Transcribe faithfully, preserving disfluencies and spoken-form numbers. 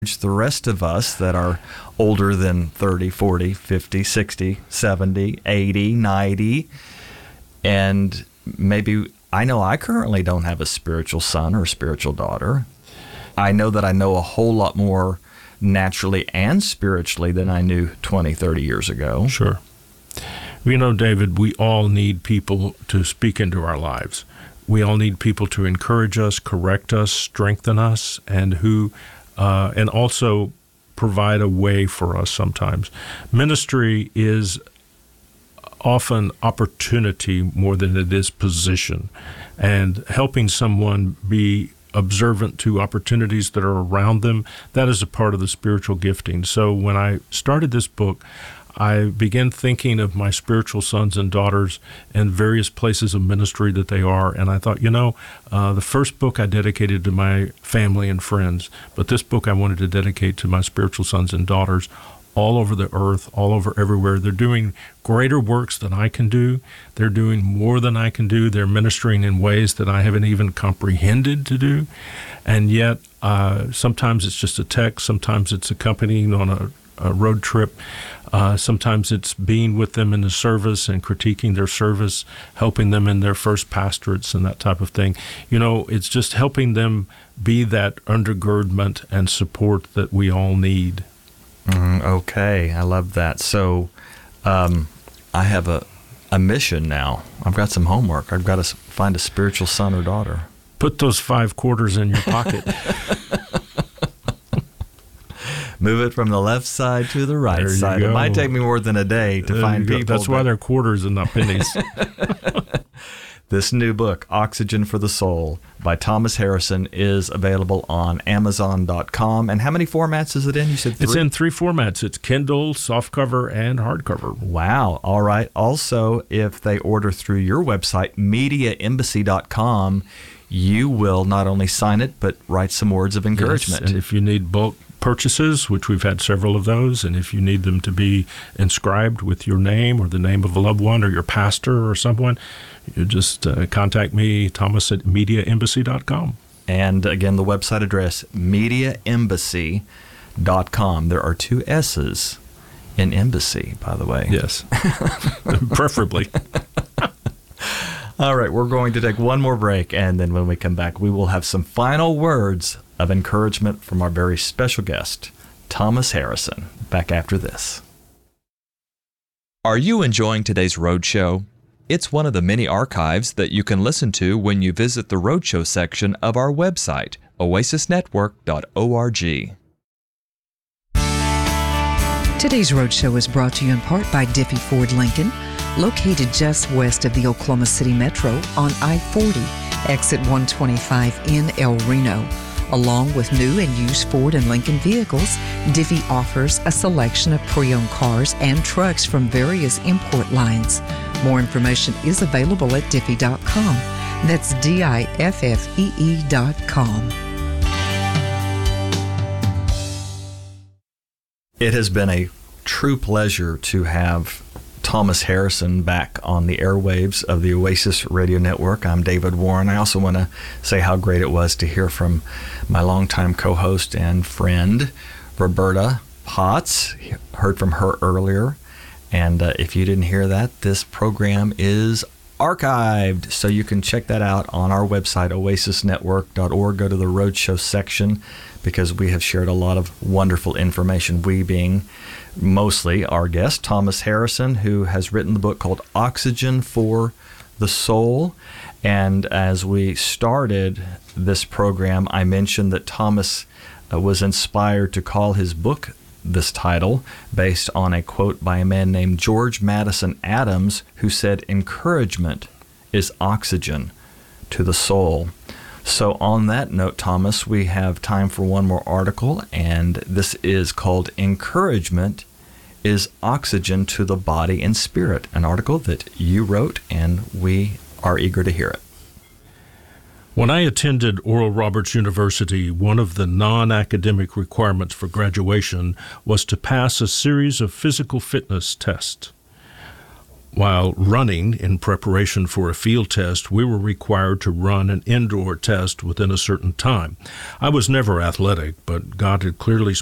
the rest of us that are older than thirty, forty, fifty, sixty, seventy, eighty, ninety, and maybe I know I currently don't have a spiritual son or spiritual daughter. I know that I know a whole lot more naturally and spiritually than I knew twenty, thirty years ago. Sure. You know, David, we all need people to speak into our lives. We all need people to encourage us, correct us, strengthen us, and who, uh, and also provide a way for us sometimes. Ministry is often opportunity more than it is position, and helping someone be observant to opportunities that are around them, that is a part of the spiritual gifting. So when I started this book, I began thinking of my spiritual sons and daughters and various places of ministry that they are. And I thought, you know, uh, the first book I dedicated to my family and friends, but this book I wanted to dedicate to my spiritual sons and daughters all over the earth, all over everywhere. They're doing greater works than I can do. They're doing more than I can do. They're ministering in ways that I haven't even comprehended to do. And yet, uh, sometimes it's just a text. Sometimes it's accompanying on a, a road trip. Uh, sometimes it's being with them in the service and critiquing their service, helping them in their first pastorates and that type of thing. You know, it's just helping them be that undergirdment and support that we all need. Mm, okay, I love that. So um, I have a, a mission now. I've got some homework. I've got to find a spiritual son or daughter. Put those five quarters in your pocket. Move it from the left side to the right side. Go. It might take me more than a day to there find people. That's why they're quarters and not pennies. This new book, Oxygen for the Soul, by Thomas Harrison, is available on Amazon dot com. And how many formats is it in? You said three? It's in three formats. It's Kindle, softcover, and hardcover. Wow. All right. Also, if they order through your website, media embassy dot com, you will not only sign it, but write some words of encouragement. Yes, and if you need bulk purchases, which we've had several of those, and if you need them to be inscribed with your name or the name of a loved one or your pastor or someone, you just uh, contact me, Thomas, at media embassy dot com. And again, the website address, media embassy dot com. There are two S's in embassy, by the way. Yes, preferably. All right, we're going to take one more break, and then when we come back, we will have some final words of encouragement from our very special guest, Thomas Harrison. Back after this. Are you enjoying today's Roadshow? It's one of the many archives that you can listen to when you visit the Roadshow section of our website, oasis network dot org. Today's Roadshow is brought to you in part by Diffie Ford Lincoln, located just west of the Oklahoma City Metro on I forty, exit one twenty-five in El Reno. Along with new and used Ford and Lincoln vehicles, Diffie offers a selection of pre-owned cars and trucks from various import lines. More information is available at diffie dot com. That's D I F F E E dot com. It has been a true pleasure to have Thomas Harrison back on the airwaves of the Oasis Radio Network. I'm David Warren. I also want to say how great it was to hear from my longtime co-host and friend, Roberta Potts. Heard from her earlier. And uh, if you didn't hear that, this program is archived. So you can check that out on our website, oasis network dot org. Go to the Roadshow section, because we have shared a lot of wonderful information, we being mostly our guest, Thomas Harrison, who has written the book called Oxygen for the Soul. And as we started this program, I mentioned that Thomas uh, was inspired to call his book this title based on a quote by a man named George Madison Adams, who said, "Encouragement is oxygen to the soul." So on that note, Thomas, we have time for one more article, and this is called Encouragement is Oxygen to the Body and Spirit, an article that you wrote, and we are eager to hear it. When I attended Oral Roberts University, one of the non-academic requirements for graduation was to pass a series of physical fitness tests. while running in preparation for a field test, we were required to run an indoor test within a certain time. I was never athletic, but God had clearly